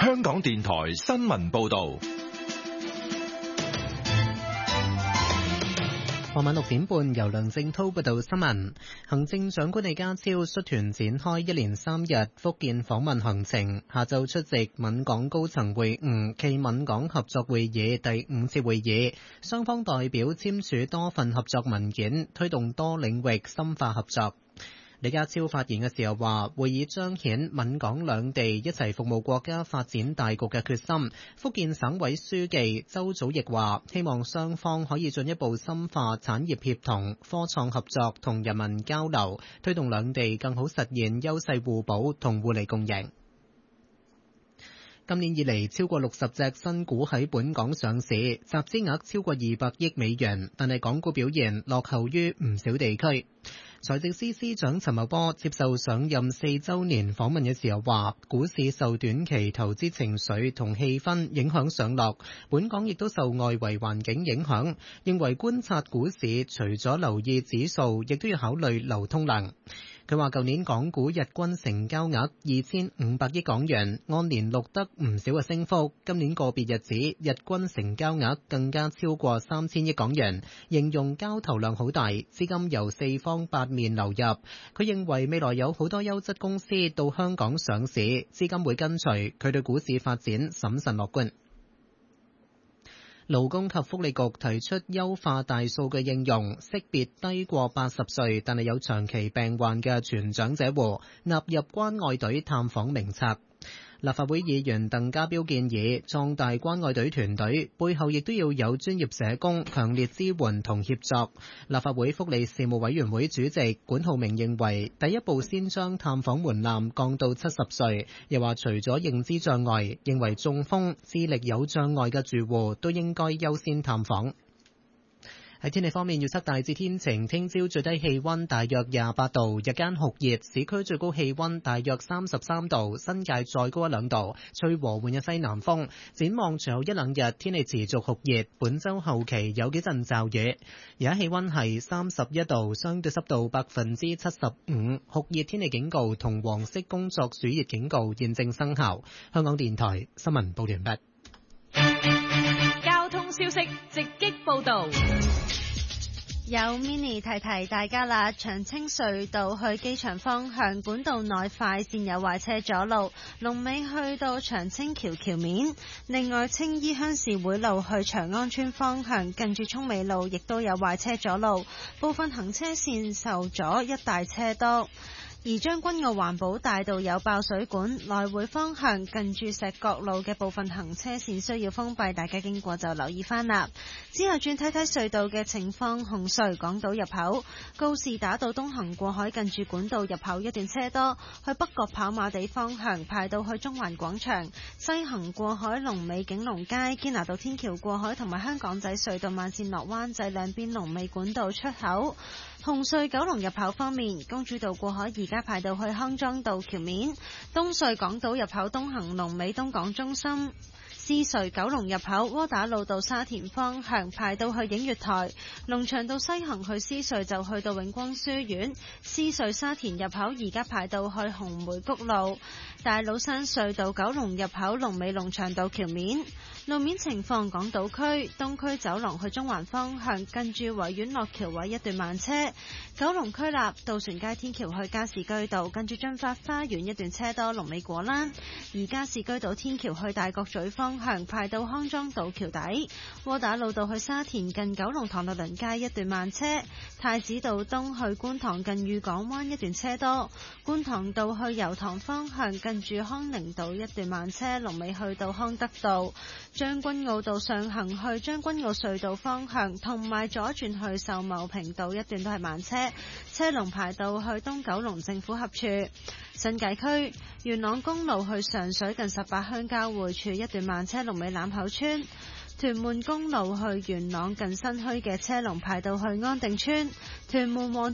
香港電台新聞報道。 傍晚6點半，由梁正滔報道新聞。行政長官李家超率團展開一連3日福建訪問行程，下晝出席閩港高層會晤暨閩港合作會議第5次會議，雙方代表簽署多份合作文件，推動多領域深化合作。李家超發言嘅時候話，會議彰顯閩港兩地一齊服務國家發展大局嘅決心。福建省委書記周祖義話，希望雙方可以進一步深化產業協同、科創合作同人民交流，推動兩地更好實現優勢互補同互利共贏。今年以嚟，超過60隻新股喺本港上市，集資額超過200億美元，但係港股表現落後於唔少地區。財政司司長陳茂波接受上任4週年訪問嘅時候話，股市受短期投資情緒同氣氛影響上落，本港亦都受外圍環境影響，認為觀察股市除咗留意指數，亦都要考慮流通量。佢話舊年港股日均成交額2500億港元，按年錄得唔少嘅升幅。今年個別日子日均成交額更加超過3000億港元，形容交投量好大，資金由四方八面流入。佢認為未來有好多優質公司到香港上市，資金會跟隨。佢對股市發展審慎樂觀。勞工及福利局提出優化大數據應用，識別低過80歲但係有長期病患嘅全長者戶，納入關愛隊探訪名冊。立法會議員鄧家彪建議壯大關愛隊團隊，背後亦都要有專業社工強烈支援同協作。立法會福利事務委員會主席管浩明認為，第一步先將探訪門檻降到70歲，又話除咗認知障礙，認為中風、智力有障礙嘅住戶都應該優先探訪。喺天氣方面，預測大致天晴，聽朝最低氣溫大約28度，日間酷熱，市區最高氣溫大約33度，新界再高1-2度，吹和緩嘅西南風。展望隨後一兩日天氣持續酷熱，本週後期有幾陣驟雨。而家氣溫係31度，相對濕度75%，酷熱天氣警告同黃色工作暑熱警告現正生效。香港電台新聞報完畢。 交通消息直擊報道。 有 Mini 提提大家啦，長青隧道去機場方向管道內快線有壞車阻路，龍尾去到長青橋面。另外，青衣鄉事會路去長安村方向近住涌美路亦都有壞車阻路，部分行車線受阻，一大車多。而將軍澳環保大道有爆水管，來回方向近住石角路嘅部分行車線需要封閉，大家經過就留意翻啦。之後轉睇睇隧道嘅情況，紅隧港島入口告士打道東行過海近住管道入口一段車多，去北角跑馬地方向排到去中環廣場，西行過海龍尾景隆街，堅拿道天橋過海同埋香港仔隧道慢線落灣仔兩邊龍尾管道出口。紅隧九龍入口方面，公主道過海而家排到去康莊道橋面，東隧港島入口東行龍尾東港中心。獅隧九龍入口窩打老道沙田方向排到去映月台，龍翔道西行去獅隧就去到永光書院。獅隧沙田入口而家排到去紅梅谷路，大老山隧道九龍入口龍尾龍翔道橋面。路面情況，港島區東區走廊去中環方向近住維園落橋位一段慢車，九龍區立渡船街天橋去加士居道近住駿發花園一段車多，龍尾果欄。而加士居道天橋去大角咀方向排到康莊道橋底，窩打老道去沙田近九龍塘律倫街一段慢車，太子道東去觀塘近裕港灣一段車多，觀塘道去油塘方向近住康寧道一段慢車，龍尾去到康德道。將軍澳道上行去將軍澳隧道方向，同埋左轉去秀茂坪道一段都係慢車，車龍排到去東九龍政府合署。新界區元朗公路去上水近18鄉交匯處一段慢車，龍尾欖口村。屯門公路去元朗近新墟嘅車龍排到去安定村。屯門旺